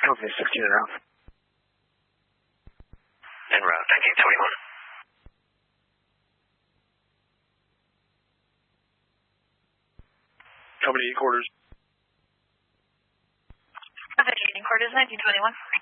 Okay, 16 en route. En route, 1921. Company quarters. Evacuating quarters, 1921.